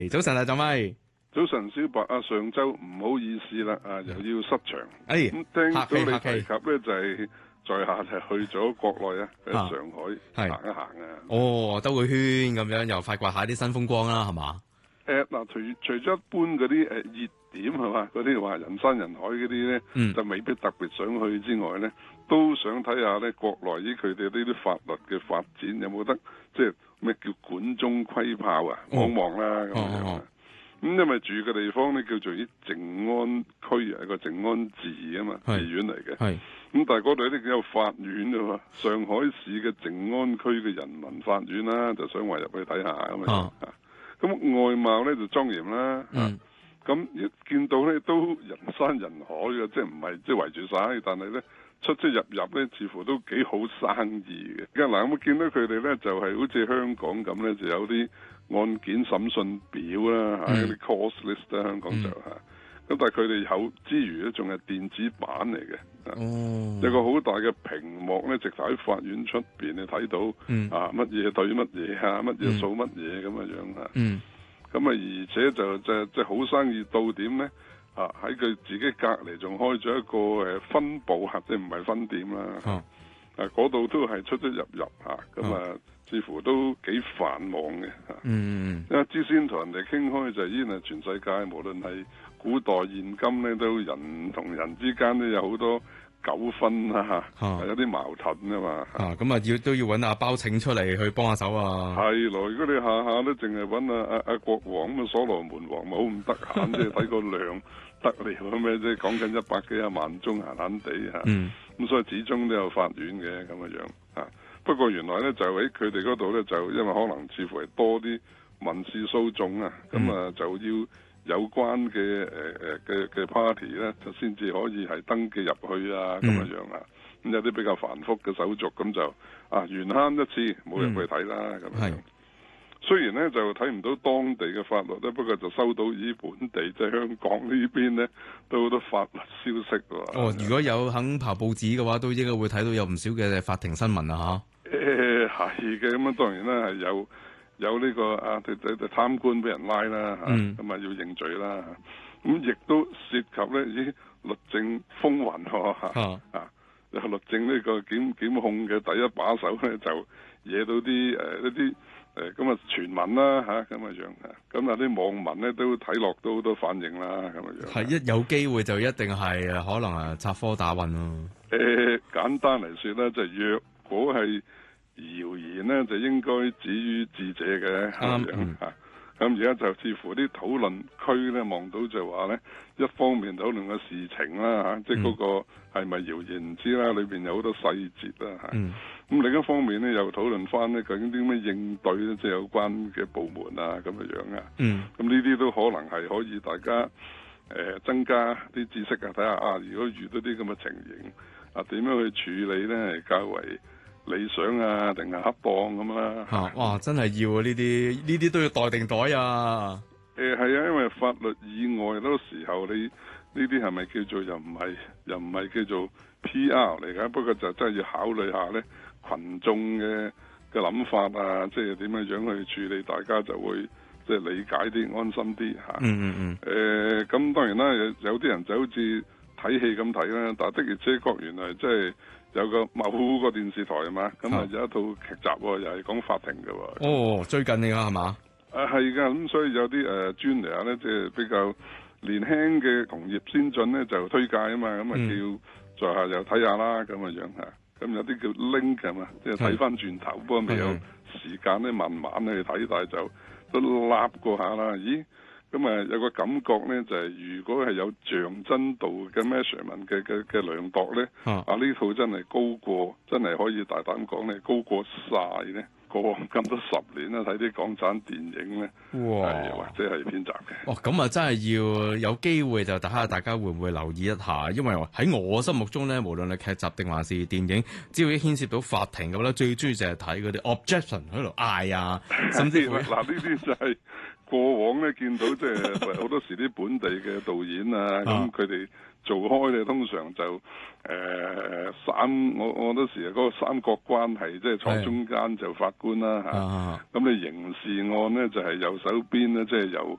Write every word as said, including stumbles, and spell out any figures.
早晨啊，壯威。 早晨，小白啊，上週唔好意思啦，啊又要失場。 哎， 咁聽到你客氣客氣提及咧，就係在下就去咗國內啊，喺上海係行一行啊。 哦，兜個圈咁樣，又發掘下啲新風光啦，係嘛？ 誒嗱，除除咗一般嗰啲誒熱點係嘛，嗰啲話人山人海嗰啲咧， 嗯就未必特別想去之外咧，都想睇下咧國內依佢哋呢啲法律嘅發展有冇得即係咩叫管中窺豹啊，望望啦咁樣。 哦咁因為住嘅地方咧叫做啲靜安區啊，一個靜安寺啊嘛，寺院嚟嘅。係。咁但係嗰度咧有法院㗎嘛，上海市嘅靜安區嘅人民法院啦，就想話入去睇下咁樣。啊。咁外貌咧就莊嚴啦。嗯。咁一見到咧都人山人海嘅，即係唔係即係圍住晒，但係咧出出入入咧似乎都幾好生意嘅。咁嗱，咁見到佢哋咧就係好似香港咁咧，就有啲案件審訊表啦，嚇嗰啲 cause list 啦，香港就嚇。咁但係佢哋有之餘咧，仲係電子版嚟嘅。哦。有個好大嘅屏幕咧，直頭喺法院出邊你睇到，啊乜嘢對乜嘢啊，乜嘢數乜嘢咁嘅樣嚇。嗯。咁啊，而且就就即係好生意到點咧？啊，喺佢自己隔離仲開咗一個誒分部客，即係唔係分店啦。啊。啊，嗰度都係出出入入嚇，咁啊，似乎都幾繁忙嘅嚇。嗯。因為之前同人哋傾開就已經係全世界，無論係古代現今咧，都人同人之間咧有好多糾紛啦嚇，有啲矛盾啊嘛。 啊，咁啊要都要揾阿包拯出嚟去幫下手啊。 係咯，如果你下下都淨係揾阿阿阿國王咁啊，所羅門王咪好唔得閒，即係睇個量得嚟咁咩？即係講緊一百幾廿萬宗閒閒地嚇。嗯。咁所以始終都有法院嘅咁嘅樣嚇。不過原來咧就喺佢哋嗰度咧，就因為可能似乎係多啲民事訴訟啊，咁啊、嗯、就要有關嘅誒誒嘅嘅 party 咧，就先至可以係登記入去啊咁嘅樣啊。咁、嗯、有啲比較繁複嘅手續，咁就啊原慳一次冇入去睇啦咁、嗯、樣。雖然咧就睇唔到當地嘅法律咧，不過就收到以本地即係、就是、香港呢邊咧都好多法律消息喎。哦， 如果有肯刨報紙嘅話，都應該會睇到有唔少嘅法庭新聞啊嚇。 誒係嘅，咁啊當然啦係有有呢、這個啊貪官俾人拉啦嚇，咁、嗯、啊要認罪啦。咁亦都涉及咧啲律政風雲喎嚇啊！律政呢個檢檢控嘅第一把手咧就惹到啲誒一啲。誒咁啊傳聞啦嚇咁嘅樣啊，咁啊啲網民咧都睇落都好多反應啦咁嘅樣。 係一有機會就一定係可能係插科打諢咯。 誒、呃、簡單嚟説咧，就係、若果係謠言咧，就應該止於智者嘅咁樣嚇。咁而家就似乎啲討論區咧望到就話咧，一方面討論個事情啦嚇，即係嗰個係咪謠言唔知啦，裏邊有好多細節啦嚇。咁、嗯、另一方面咧又討論翻咧究竟啲咩應對咧，即係有關嘅部門啊咁嘅樣啊。咁呢啲都可能係可以大家誒、呃、增加啲知識啊，睇下啊，如果遇到啲咁嘅情形啊，點樣去處理咧係較為理想啊，定係恰當咁啦？嚇、啊！ 哇！真係要啊！呢啲呢啲都要袋定袋啊！ 誒係啊，因為法律以外好多時候你呢啲係咪叫做又唔係又唔係叫做 P R 嚟㗎？不過就真係要考慮下咧群眾嘅嘅諗法啊，即係點樣樣去處理，大家就會即係、就是、理解啲、安心啲嚇。嗯嗯嗯。誒、呃、咁當然啦，有有啲人就好似睇戲咁睇啦，但係的而且確原來即係。有個某個電視台係嘛，咁啊有一套劇集喎，又係講法庭嘅喎。 哦，最近嚟㗎係嘛？ 啊係㗎，咁所以有啲誒專業咧，即係比較年輕嘅同業先進咧，就推介啊嘛，咁啊叫在下又睇下啦，咁嘅樣嚇。咁有啲叫 link 係嘛，即係睇翻轉頭，不過未有時間咧，慢慢去睇，但係就都揦過下啦。咦？咁啊有個感覺咧，就係、是、如果係有像真度嘅 measurement 嘅嘅嘅量度咧，啊呢套真係高過，真係可以大膽講咧，高過晒咧過咁多十年啦，睇啲港產電影咧，哇，或者係片集嘅。 哦，咁啊真係要有機會就睇下大家會唔會留意一下，因為喺我心目中咧，無論係劇集定還是電影，只要一牽涉到法庭嘅咧，最中意就係睇嗰啲 objection 喺度嗌啊，甚至乎嗱呢啲就係、是。 過往咧見到即係好多時啲本地嘅導演啊，咁佢哋做開咧通常就誒、呃、三，我我嗰時嗰個三角關係，即係坐中間就法官啦嚇。咁、啊、你刑事案咧就係、是、右手邊咧，即、就、係、是、由